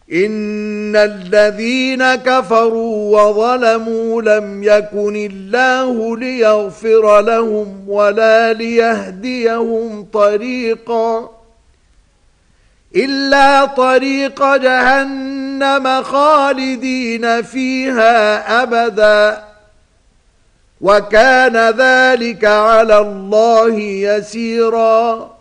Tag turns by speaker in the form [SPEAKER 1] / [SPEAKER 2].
[SPEAKER 1] إن الذين كفروا وظلموا لم يكن الله ليغفر لهم ولا ليهديهم طريقا إلا طريق جهنم خالدين فيها أبدا وكان ذلك على الله يسيرا